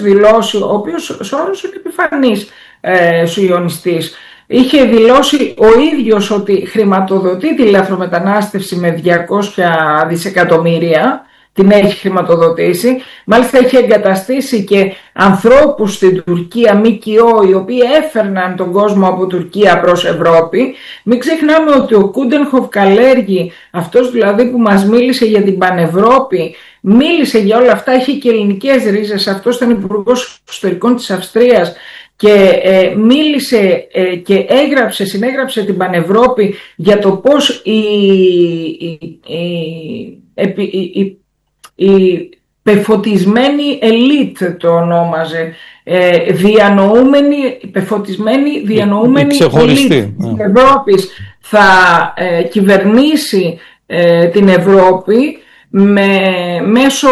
δηλώσει, ο οποίος Σόρος είναι επιφανής σιωνιστής, είχε δηλώσει ο ίδιος ότι χρηματοδοτεί τη λαθρομετανάστευση με 200 δισεκατομμύρια, την έχει χρηματοδοτήσει. Μάλιστα έχει εγκαταστήσει και ανθρώπους στην Τουρκία, ΜΚΟ, οι οποίοι έφερναν τον κόσμο από Τουρκία προς Ευρώπη. Μην ξεχνάμε ότι ο Κούντενχοφ Καλέργη, αυτός δηλαδή που μας μίλησε για την Πανευρώπη, μίλησε για όλα αυτά, έχει και ελληνικές ρίζες. Αυτός ήταν υπουργός εξωτερικών της Αυστρίας και μίλησε και συνέγραψε την Πανευρώπη για το πώς η πεφωτισμένη ελίτ το ονόμαζε, πεφωτισμένη διανοούμενη ελίτ της Ευρώπης θα κυβερνήσει την Ευρώπη μέσω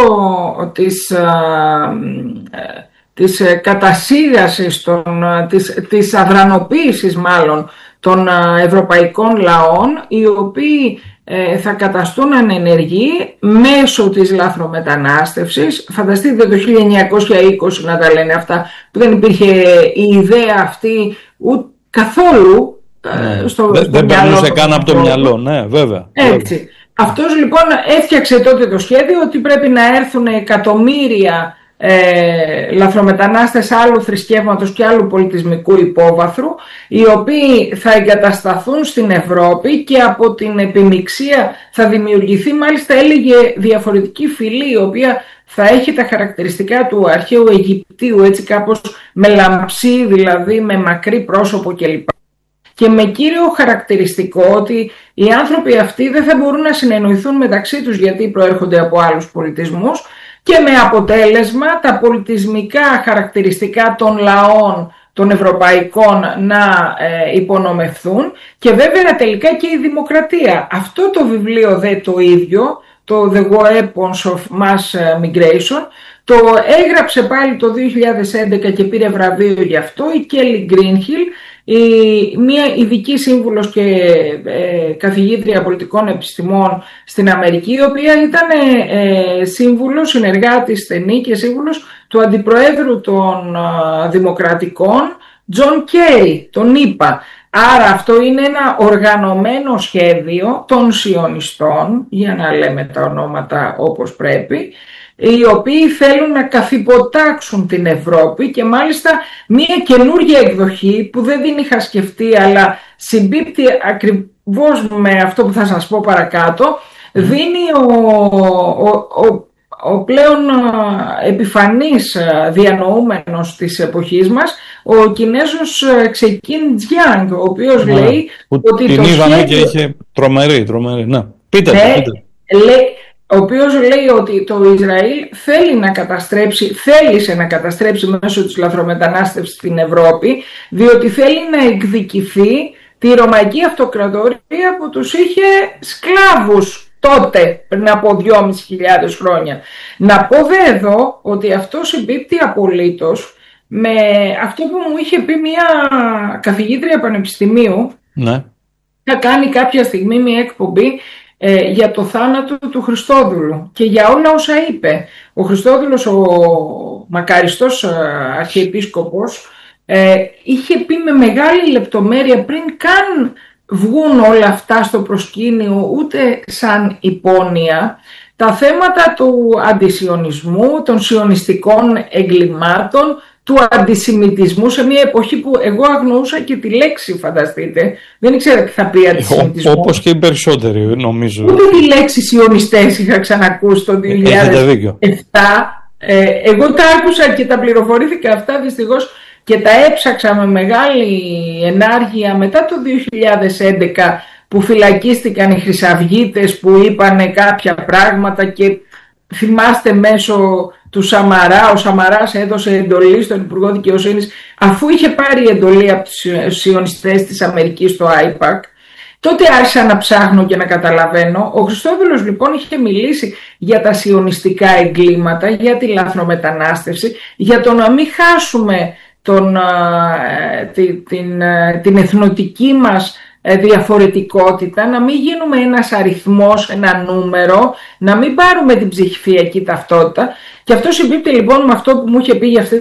της κατασύγασης, της αδρανοποίησης μάλλον των ευρωπαϊκών λαών, οι οποίοι θα καταστούν ανενεργοί μέσω της λαθρομετανάστευσης. Φανταστείτε το 1920 να τα λένε αυτά, που δεν υπήρχε η ιδέα αυτή καθόλου στο δεν περνούσε καν από το μυαλό, ναι, βέβαια. Έτσι. Αυτός λοιπόν έφτιαξε τότε το σχέδιο ότι πρέπει να έρθουν εκατομμύρια λαθρομετανάστες άλλου θρησκεύματος και άλλου πολιτισμικού υπόβαθρου, οι οποίοι θα εγκατασταθούν στην Ευρώπη και από την επιμιξία θα δημιουργηθεί, μάλιστα έλεγε, διαφορετική φυλή, η οποία θα έχει τα χαρακτηριστικά του αρχαίου Αιγυπτίου, έτσι κάπως με λαμψή, δηλαδή με μακρύ πρόσωπο κλπ. Και με κύριο χαρακτηριστικό ότι οι άνθρωποι αυτοί δεν θα μπορούν να συνεννοηθούν μεταξύ τους, γιατί προέρχονται από άλλους πολιτισμούς, και με αποτέλεσμα τα πολιτισμικά χαρακτηριστικά των λαών των ευρωπαϊκών να υπονομευθούν και βέβαια τελικά και η δημοκρατία. Αυτό το βιβλίο δε το ίδιο, το The Weapons of Mass Migration, το έγραψε πάλι το 2011 και πήρε βραβείο γι' αυτό η Kelly Greenhill, μια ειδική σύμβουλος και καθηγήτρια πολιτικών επιστημών στην Αμερική, η οποία ήταν σύμβουλος, συνεργάτης στενή και σύμβουλος του αντιπροέδρου των Δημοκρατικών, Τζον Κέρι, τον ΗΠΑ. Άρα αυτό είναι ένα οργανωμένο σχέδιο των σιωνιστών, για να λέμε τα ονόματα όπως πρέπει, οι οποίοι θέλουν να καθυποτάξουν την Ευρώπη, και μάλιστα μια καινούργια εκδοχή που δεν την είχα σκεφτεί αλλά συμπίπτει ακριβώς με αυτό που θα σας πω παρακάτω, δίνει ο πλέον επιφανής διανοούμενος της εποχής μας, ο Κινέζος Ξεκίν Τζιάνγκ, ο οποίος λέει ότι την είδαμε και είχε τρομερή, ναι. Πείτε. Ο οποίος λέει ότι το Ισραήλ θέλησε να καταστρέψει μέσω της λαθρομετανάστευσης στην Ευρώπη, διότι θέλει να εκδικηθεί τη Ρωμαϊκή Αυτοκρατορία που τους είχε σκλάβους τότε, πριν από 2.500 χρόνια. Να πω δε εδώ ότι αυτό συμπίπτει απολύτως με αυτό που μου είχε πει μια καθηγήτρια πανεπιστημίου. Ναι. Θα κάνει κάποια στιγμή μια εκπομπή για το θάνατο του Χριστόδουλου και για όλα όσα είπε. Ο Χριστόδουλος, ο μακαριστός αρχιεπίσκοπος, είχε πει με μεγάλη λεπτομέρεια, πριν καν βγουν όλα αυτά στο προσκήνιο ούτε σαν υπόνοια, τα θέματα του αντισιωνισμού, των σιωνιστικών εγκλημάτων, του αντισημιτισμού, σε μια εποχή που εγώ αγνοούσα και τη λέξη, φανταστείτε. Δεν ήξερα τι θα πει αντισημιτισμό. Όπως και οι περισσότεροι, νομίζω. Ούτε τη λέξη σιωνιστές είχα ξανακούσει το 2007. Εγώ τα άκουσα και τα πληροφορήθηκα αυτά δυστυχώς και τα έψαξα με μεγάλη ενάργεια μετά το 2011, που φυλακίστηκαν οι χρυσαυγίτες που είπανε κάποια πράγματα, και θυμάστε μέσω του Σαμαρά, ο Σαμαράς έδωσε εντολή στον Υπουργό Δικαιοσύνης, αφού είχε πάρει εντολή από τους σιωνιστές της Αμερικής στο IPAC. Τότε άρχισα να ψάχνω και να καταλαβαίνω. Ο Χριστόδουλος λοιπόν είχε μιλήσει για τα σιωνιστικά εγκλήματα, για τη λαθρομετανάστευση, για το να μην χάσουμε την εθνοτική μας διαφορετικότητα, να μην γίνουμε ένας αριθμός, ένα νούμερο, να μην πάρουμε την ψηφιακή ταυτότητα. Και αυτό συμπίπτει λοιπόν με αυτό που μου είχε πει για αυτή